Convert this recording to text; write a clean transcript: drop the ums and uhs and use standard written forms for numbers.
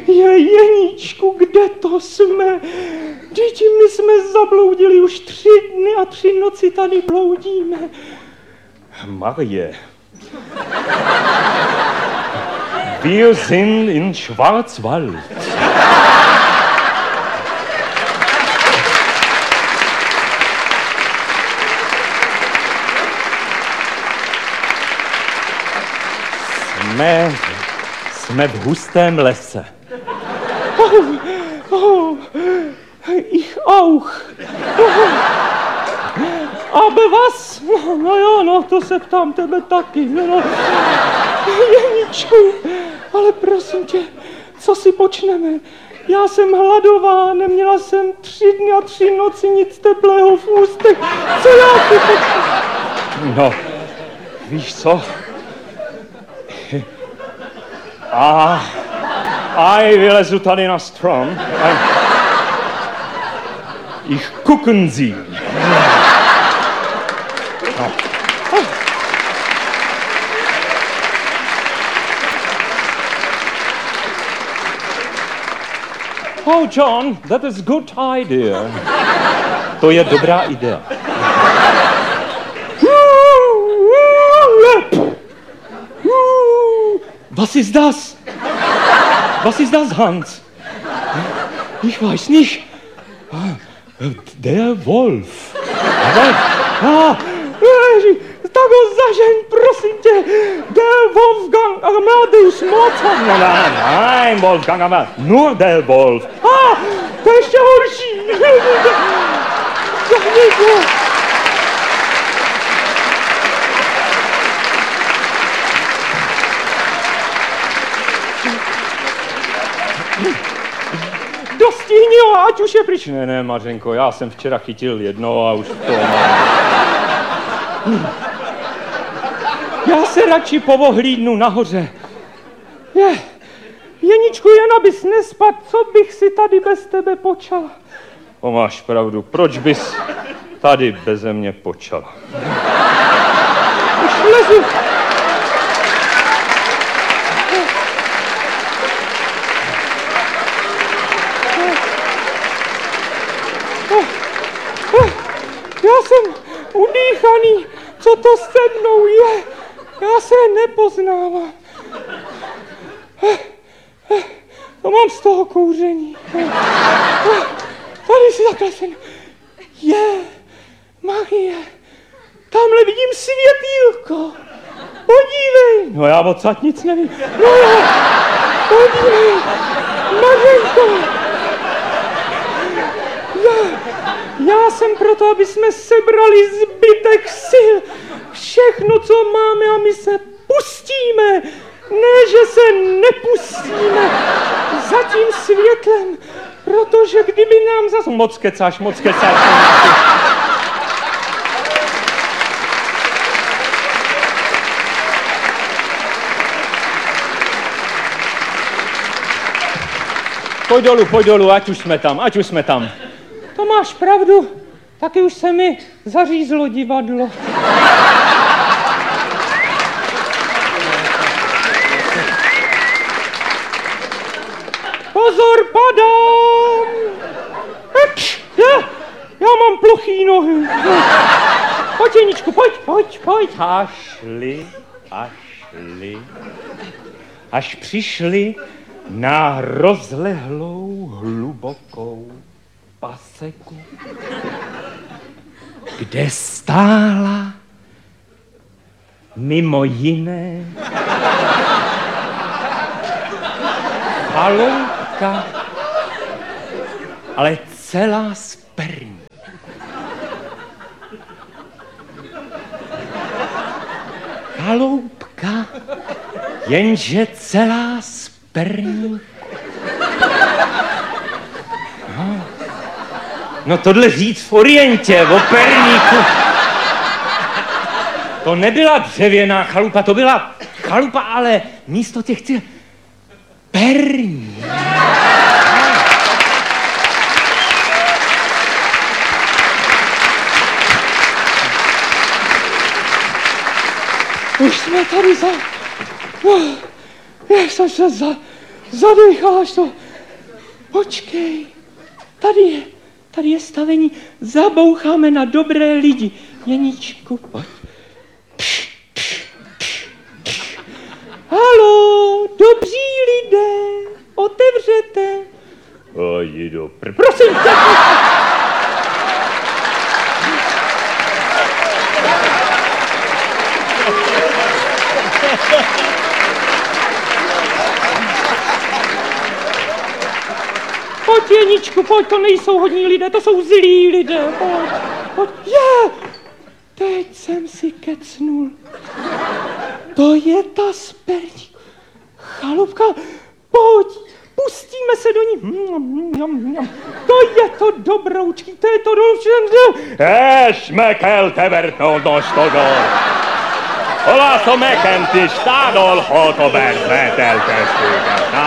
Jeníčku, kde to jsme? Děti, my jsme zabloudili už 3 dny a 3 noci tady bloudíme. Marie. Wir sind in Schwarzwald. Jsme v hustém lese. Ich auch. Aber was? No jo, no, to se ptám tebe taky. No. Jeníčku, ale prosím tě, co si počneme? Já jsem hladová, neměla jsem 3 dny a 3 noci nic teplého v ústech. Co já si počnu? No, víš co? Vylezu tady na strom. Ich gucken Sie. Oh, John, that is good idea. To je dobrá idea. Was ist das? Was ist das, Hans? Ich weiß nicht. Der Wolf. Tak ho zažeň, prosím tě. Der Wolfgang Amadeus Mozart. Nein, Wolfgang Amadeus. Nur der Wolf. To je ještě horší. Dostihni ho, ať už je pryč. Ne, Mařenko, já jsem včera chytil jedno a už to mám. Já se radši povohlídnu nahoře. Jeníčku, jen abys nespad, co bych si tady bez tebe počala? To máš pravdu, proč bys tady beze mě počala? Už lezu. Já jsem udýchaný, co to se mnou je? Já se nepoznávám. To mám z toho kouření. Tady si takhle jsem. Marie, tamhle vidím světýlko. Podívej. No já odsaď nic nevím. No, podívej. Mařenko. Já jsem proto, aby jsme sebrali zbytek sil. Všechno, co máme, a my se pustíme. Ne, že se nepustíme za tím světlem, protože kdyby nám zase... Moc kecáš. Pojď dolů, ať už jsme tam. To máš pravdu, taky už se mi zařízlo divadlo. Pozor, padám! Já mám plochý nohy. Pojď, Jeníčku, pojď. Až přišli na rozlehlou, hlubokou paseku, kde stála mimo jiné chaloupka, ale celá z perní. Chaloupka, jenže celá z perní. No tohle říct v Orientě, o perníku. To nebyla dřevěná chalupa, to byla chalupa, ale místo těch perní. Už jsme tady Zadecháš to. Počkej, tady je stavení. Zaboucháme na dobré lidi. Jeničku, pojď. Haló, dobří lidé, otevřete. Prosím tě. Pojď, Jeničku, pojď, to nejsou hodní lidé, to jsou zlí lidé, pojď. Teď jsem si kecnul. To je ta sperní chalupka, pojď, pustíme se do ní. To je to dobroučky, to je to dobroučky. Me kell tevertnod nostodol. Olaszom megkentis, tádol, hotober, veteltestőket.